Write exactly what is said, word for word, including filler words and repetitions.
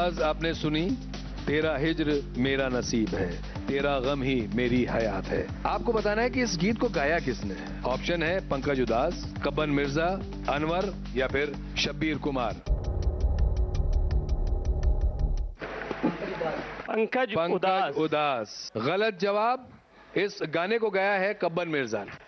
आवाज आपने सुनी, तेरा हिज्र मेरा नसीब है, तेरा गम ही मेरी हयात है। आपको बताना है कि इस गीत को गाया किसने। ऑप्शन है पंकज उदास, कब्बन मिर्जा, अनवर या फिर शब्बीर कुमार। पंकज पंकज उदास। उदास गलत जवाब। इस गाने को गाया है कब्बन मिर्जा ने।